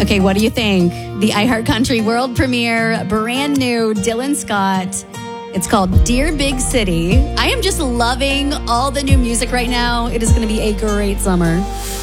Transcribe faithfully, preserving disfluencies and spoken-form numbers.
Okay, what do you think? The iHeartCountry world premiere, brand new Dylan Scott. It's called Dear Big City. I am just loving all the new music right now. It is going to be a great summer.